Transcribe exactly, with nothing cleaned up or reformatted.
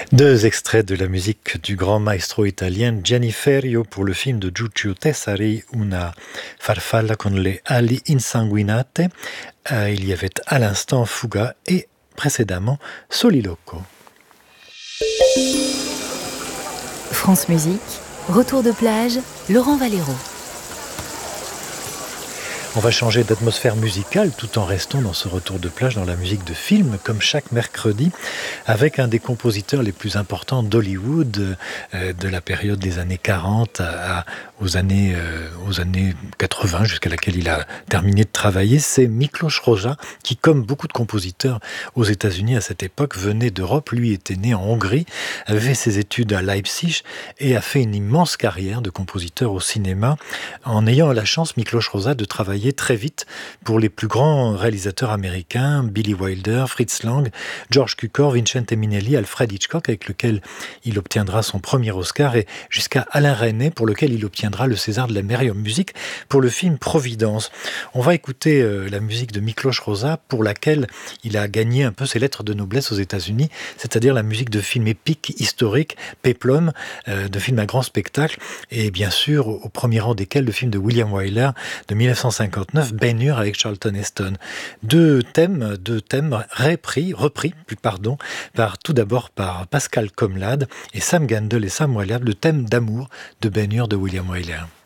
Deux extraits de la musique du grand maestro italien Gianni Ferrio pour le film de Giugiu Tessari, Una farfalla con le ali insanguinate. Euh, il y avait à l'instant Fuga et précédemment Soliloquo. France Musique, retour de plage, Laurent Valero. On va changer d'atmosphère musicale tout en restant dans ce retour de plage dans la musique de film, comme chaque mercredi, avec un des compositeurs les plus importants d'Hollywood, euh, de la période des années quarante à, à, aux, années, euh, aux années quatre-vingts, jusqu'à laquelle il a terminé de travailler. C'est Miklos Rozsa, qui, comme beaucoup de compositeurs aux États-Unis à cette époque, venait d'Europe. Lui était né en Hongrie, avait fait ses études à Leipzig et a fait une immense carrière de compositeur au cinéma, en ayant la chance, Miklos Rozsa, de travailler très vite pour les plus grands réalisateurs américains, Billy Wilder, Fritz Lang, George Cukor, Vincente Minnelli, Alfred Hitchcock, avec lequel il obtiendra son premier Oscar, et jusqu'à Alain Resnais, pour lequel il obtiendra le César de la meilleure musique pour le film Providence. On va écouter euh, la musique de Miklos Rozsa, pour laquelle il a gagné un peu ses lettres de noblesse aux États-Unis, c'est-à-dire la musique de films épiques, historiques, péplum, euh, de films à grand spectacle, et bien sûr, au, au premier rang desquels le film de William Wyler de dix-neuf cent cinquante-neuf, Ben-Hur avec Charlton Heston. Deux thèmes, deux thèmes repris, repris, plus pardon, par tout d'abord par Pascal Comlade et Sam Gendel et Sam Wyler, le thème d'amour de Ben-Hur de William Wyler.